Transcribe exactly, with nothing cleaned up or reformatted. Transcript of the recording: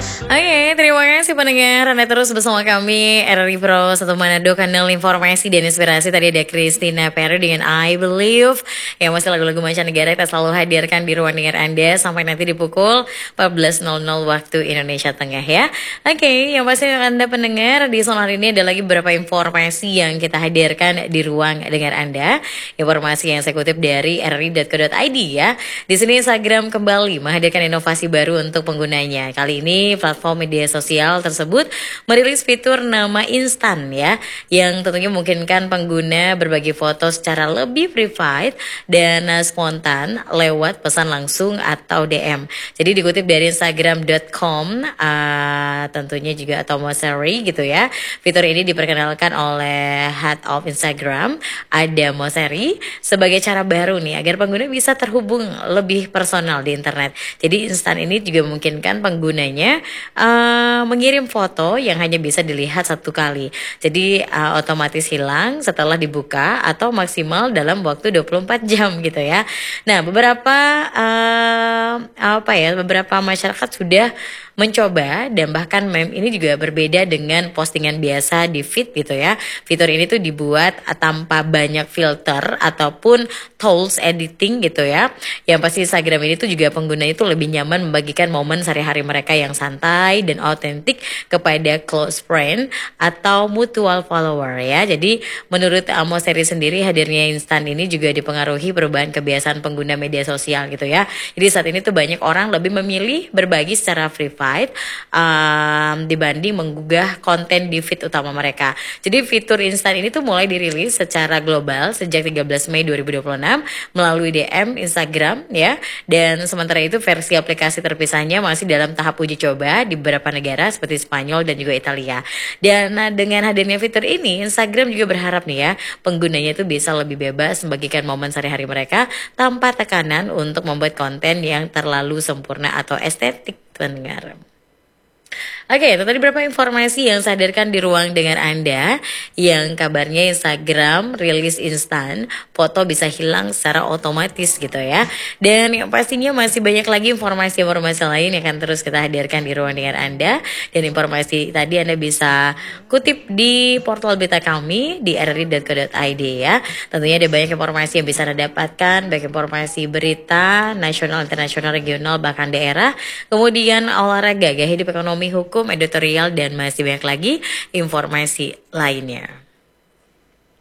Oke, terima kasih pendengar. Anda terus bersama kami R R I Pro satu Manado, kanal informasi dan inspirasi. Tadi ada Christina Perry dengan I Believe, yang masih lagu-lagu mancanegara kita selalu hadirkan di ruang dengar Anda sampai nanti di pukul empat belas nol nol waktu Indonesia Tengah ya. Oke, yang pasti Anda pendengar, di sore hari ini ada lagi beberapa informasi yang kita hadirkan di ruang dengar Anda. Informasi yang saya kutip dari r r i dot co dot i d ya. Di sini Instagram kembali menghadirkan inovasi baru untuk penggunanya. Kali ini platform media sosial tersebut merilis fitur nama Instan ya, yang tentunya memungkinkan pengguna berbagi foto secara lebih private dan uh, spontan lewat pesan langsung atau D M. Jadi dikutip dari instagram dot com uh, tentunya juga atau Moseri gitu ya. Fitur ini diperkenalkan oleh Head of Instagram Ada Moseri sebagai cara baru nih agar pengguna bisa terhubung lebih personal di internet. Jadi Instan ini juga memungkinkan penggunanya Uh, mengirim foto yang hanya bisa dilihat satu kali. Jadi uh, otomatis hilang setelah dibuka atau maksimal dalam waktu dua puluh empat jam gitu ya. Nah, beberapa uh, apa ya, beberapa masyarakat sudah mencoba dan bahkan meme ini juga berbeda dengan postingan biasa di feed gitu ya. Fitur ini tuh dibuat tanpa banyak filter ataupun tools editing gitu ya. Yang pasti Instagram ini tuh juga pengguna itu lebih nyaman membagikan momen sehari-hari mereka yang santai dan autentik kepada close friend atau mutual follower ya. Jadi menurut Moseri sendiri, hadirnya Instan ini juga dipengaruhi perubahan kebiasaan pengguna media sosial gitu ya. Jadi saat ini tuh banyak orang lebih memilih berbagi secara free Um, dibanding menggugah konten di feed utama mereka. Jadi fitur Instan ini tuh mulai dirilis secara global sejak tiga belas Mei dua ribu dua puluh enam melalui D M Instagram ya. Dan sementara itu versi aplikasi terpisahnya masih dalam tahap uji coba di beberapa negara seperti Spanyol dan juga Italia. Dan nah, dengan hadirnya fitur ini, Instagram juga berharap nih ya, penggunanya itu bisa lebih bebas membagikan momen sehari-hari mereka tanpa tekanan untuk membuat konten yang terlalu sempurna atau estetik. Pendengar. Oke, itu tadi beberapa informasi yang saya hadirkan di ruang dengar Anda. Yang kabarnya Instagram rilis instan, foto bisa hilang secara otomatis gitu ya. Dan yang pastinya masih banyak lagi informasi-informasi lain yang akan terus kita hadirkan di ruang dengar Anda. Dan informasi tadi Anda bisa kutip di portal berita kami di r r i dot co dot i d ya. Tentunya ada banyak informasi yang bisa Anda dapatkan, baik informasi berita nasional, internasional, regional, bahkan daerah. Kemudian olahraga, gaya hidup, ekonomi, hukum, editorial, dan masih banyak lagi informasi lainnya.